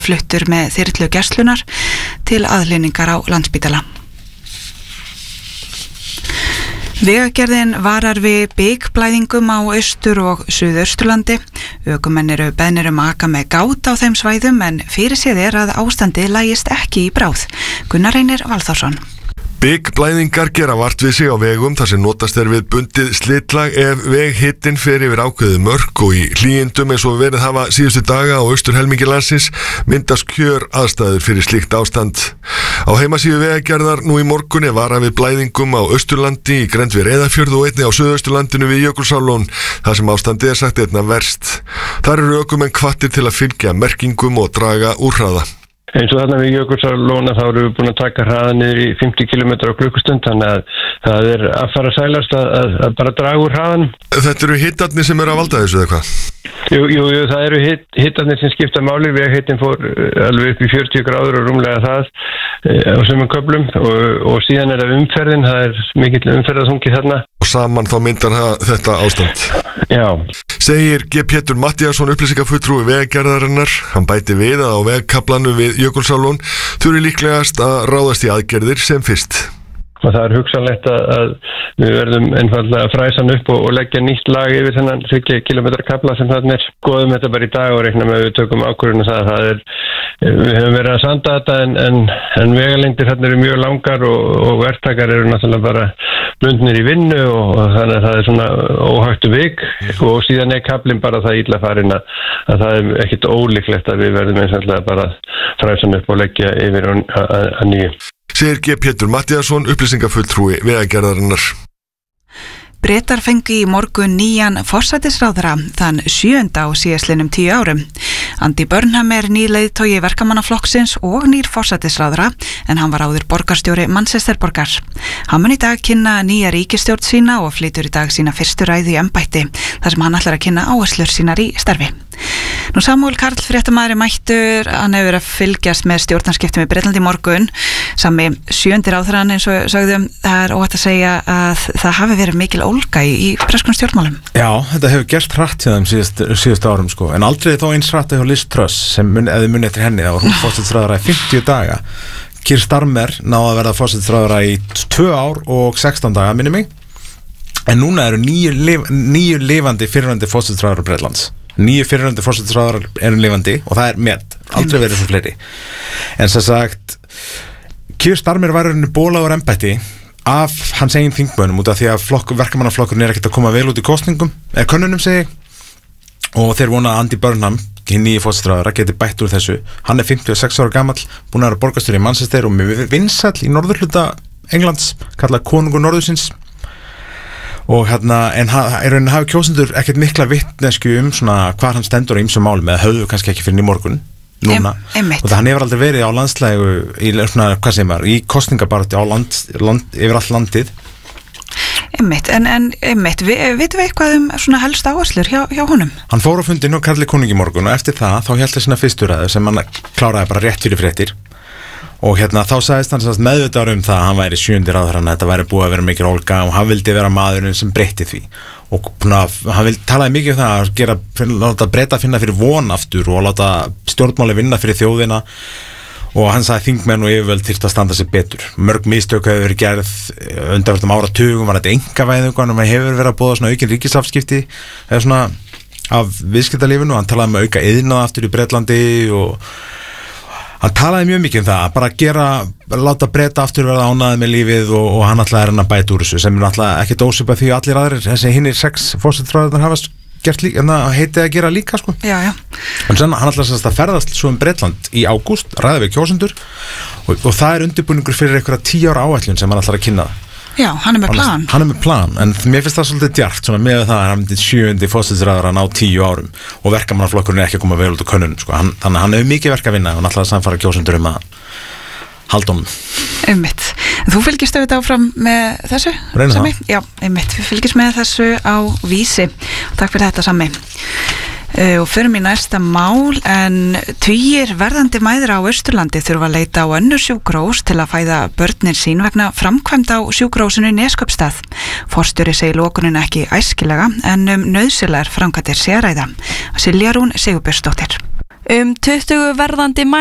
fluttur með þyrlu gæslunar til aðhlynningar á Landspítala. Vegagerðin varar við byggblæðingum á austur- og suðausturlandi. Ökumenn eru beðnir að aka með gát á þeim svæðum en fyrirséð að ástandið lægist ekki í bráð. Gunnar Reynir Valþórsson. Byggblæðingar gera vart við sig á vegum þar sem notast við bundið slitlag ef veghitinn fer yfir ákveðið mörk og í hlýindum eins og verið hafa síðustu daga á austurhelmingi landsins myndast kjör aðstæður fyrir slíkt ástand. Á heimasíðu Vegagerðar nú í morgun varað við blæðingum á Austurlandi í grennd við Reyðarfjörð og einnig á Suðausturlandinu við Jökulsárlón þar sem ástandið sagt einna verst. Þar eru ökumenn hvattir til að fylgja merkingum og draga úr hraða. Eins og þarna við Jökulsárlóna þá erum við búin að taka hraðan niður í 50 km á klukkustund, þannig að það að fara sælast að bara draga úr hraðan. Þetta eru hittarnir sem eru að valda þessu eða hvað? Jú, það eru hittarnir sem skipta máli. Veghitinn fór alveg upp í 40 gráður og rúmlega það á sumum köflum og síðan það umferðin, það mikill umferðarþungi þarna. Og saman þá myndar þetta ástand. Já. Segir G. Pétur Matthíasson, upplýsingafulltrúi Vegagerðarinnar. Hann bæti við að á vegkaflanum við Jökulsárlón þurfi líklegast að ráðast í aðgerðir sem fyrst. Og það er hugsanlegt að við verðum einfaldlega að fræsa hann upp og leggja nýtt lag yfir þennan 30 km kafla sem þarna er. Skoðum þetta bara í dag og reikna með að við tökum ákvörðun og við höfum verið að sanda þetta en vegalengdir þarna eru mjög langar og verktakar eru náttúrulega bara bundnir í vinnu og þannig að það er svona óhættu vik og síðan er kaflinn bara það illa farin að það er ekkit ólíklegt að við verðum einfaldlega bara fræsa hann upp og leggja yfir að nýju. Segir G. Pétur Matthíasson, upplýsingafulltrúi Vegagerðarinnar. Bretar fengu í morgun nýjan forsætisráðherra þann 7. á síðastliðnum 10 árum. Andy Burnham er nýr leiðtogi verkamannaflokksins og nýr forsætisráðherra en hann var áður borgarstjóri Manchesterborgar. Hann mun í dag kynna nýja ríkisstjórn sína og flytur í dag sína fyrstu ræðu í embætti þar sem hann ætlar að kynna áherslur sínar í starfi. Nú Samúel Karl fréttamaður mættur, hann hefur að fylgjast með stjórnarskiptum í Bretlandi í morgun. Sami 7. ráðherrann eins og sögðum, það er óhætt að segja að það hafi verið mikil ólga í breskum stjórnmálum. Já, þetta hefur gerst hratt hjá þeim síðust árum sko, en aldrei þó eins hratt hjá Liz Truss sem ef þið munið eftir henni, þá var hún forsætisráðherra í 50 daga. Keir Starmer náði að verða forsætisráðherra í 2 ár og 16 daga, minni mig. En núna eru 9 lifandi fyrrverandi forsætisráðherrar Bretlands. 9 fyrrverandi forsætisráðherrar eru lifandi og það er met, aldrei verið svo fleiri. En sem sagt, Keir Starmer var bólaður embætti af hans eigin þingmönnum út af því að verkamannaflokkurinn ekkert að koma vel út í kosningum, könnunum segi, og þeir vona að Andy Burnham, hinn nýji forsætisráðherra, geti bætt úr þessu. Hann er 56 ára gamall, búinn að vera borgarstjóri í Manchester og með vinsæll í norðurhluta Englands, kallað konungur norðursins. Og en hafi kjósendur ekkert mikla vitnesku svona hvað hann stendur á ýmsum málum eða höfðu kannski ekki fyrir í morgun núna og það hann hefur aldrei verið á landslægu í svona, hvað segir maður, í kosningabaráttu á yfir allt landið. Einmitt, vitum við eitthvað svona helst áherslur hjá honum? Hann fór á fundin og Karli konungi í morgun og eftir það þá hélt það sína fyrstu ræðu sem hann kláraði bara rétt fyrir fréttir. Og þá sagðist hann meðvitaður það að hann væri 7. ráðherrann, þetta væri búið að vera mikil ólga og hann vildi vera maðurinn sem breytti því. Og hann talaði mikið það að láta Breta finna fyrir von aftur og láta stjórnmáli vinna fyrir þjóðina og hann sagði þingmenn og yfirvöld þyrftu að standa sig betur. Mörg mistök hefur verið gerð undanfarnum áratugum, var þetta einkavæðing og hefur verið að boða svona aukin ríkisafskipti eða svona af viðskiptalífinu og hann talaði um auka iðnað aftur í Bretlandi og hann talaði mjög mikið það, bara láta Breta aftur verða ánægð með lífið og hann ætlaði að bæta úr þessu sem er náttúrulega ekkert ósvipað því allir aðrir, þessi hinnir 6 forsætisráðherrar hafa gert líka, en það heitið að gera líka sko. Já. En hann ætlaði að ferðast svo Bretland í ágúst, ræða við kjósendur og það er undirbúningur fyrir einhverja 10 ára áætlun sem hann ætlar að kynna það. Já, hann er með plan. Hann er með plan, en mér finnst það svolítið djarft svona með það að hann myndi 7. forsætisráðherrann á 10 árum og verkamannaflokkurinn er ekki að koma vel út á könnunum sko. Þannig að hann hefur mikið verk að vinna og hann ætlaði að samfara kjósendur að halda honum. Einmitt. Þú fylgist auðvitað áfram með þessu? Reyna það. Já, einmitt. Við fylgjumst með þessu á Vísi. Takk fyrir þetta, Sami. Og förum í næsta mál, en tugir verðandi mæður á Austurlandi þurfa að leita á önnur sjúkrahús til að fæða börnin sín vegna framkvæmd á sjúkrahúsinu í Neskaupstað. Forstjóri segir lokunin ekki æskilega en nauðsynlegar framkvæmdir sé að ræða. Silja Rún Sigurbjörnsdóttir. 20 verðandi